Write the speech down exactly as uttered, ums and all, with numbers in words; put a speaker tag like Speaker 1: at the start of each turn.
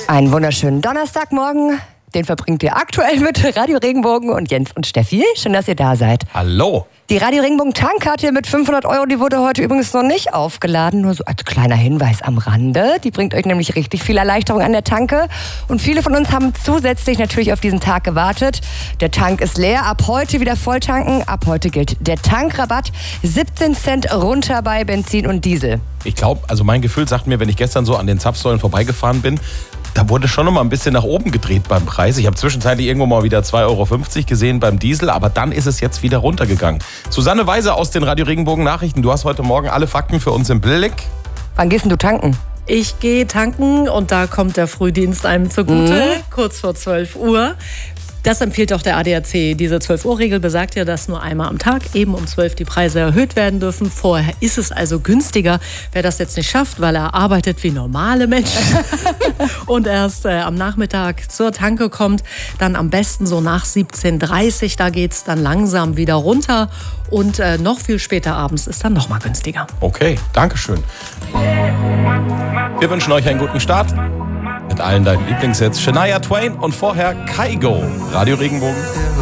Speaker 1: Einen wunderschönen Donnerstagmorgen. Den verbringt ihr aktuell mit Radio Regenbogen und Jens und Steffi. Schön, dass ihr da seid.
Speaker 2: Hallo.
Speaker 1: Die Radio Regenbogen Tankkarte mit fünfhundert Euro, die wurde heute übrigens noch nicht aufgeladen. Nur so als kleiner Hinweis am Rande. Die bringt euch nämlich richtig viel Erleichterung an der Tanke. Und viele von uns haben zusätzlich natürlich auf diesen Tag gewartet. Der Tank ist leer. Ab heute wieder voll tanken. Ab heute gilt der Tankrabatt. siebzehn Cent runter bei Benzin und Diesel.
Speaker 2: Ich glaube, also mein Gefühl sagt mir, wenn ich gestern so an den Zapfsäulen vorbeigefahren bin, da wurde schon noch mal ein bisschen nach oben gedreht beim Preis. Ich habe zwischenzeitlich irgendwo mal wieder zwei Euro fünfzig gesehen beim Diesel, aber dann ist es jetzt wieder runtergegangen. Susanne Weise aus den Radio Regenbogen Nachrichten. Du hast heute Morgen alle Fakten für uns im Blick.
Speaker 1: Wann gehst denn du tanken?
Speaker 3: Ich gehe tanken und da kommt der Frühdienst einem zugute, mhm. kurz vor zwölf Uhr. Das empfiehlt auch der A D A C. Diese zwölf Uhr Regel besagt ja, dass nur einmal am Tag, eben um zwölf, die Preise erhöht werden dürfen. Vorher ist es also günstiger. Wer das jetzt nicht schafft, weil er arbeitet wie normale Menschen und erst äh, am Nachmittag zur Tanke kommt, dann am besten so nach siebzehn Uhr dreißig. Da geht es dann langsam wieder runter und äh, noch viel später abends ist dann noch mal günstiger.
Speaker 2: Okay, Dankeschön. Wir wünschen euch einen guten Start. Mit allen deinen Lieblingshits. Shania Twain und vorher Kygo. Radio Regenbogen.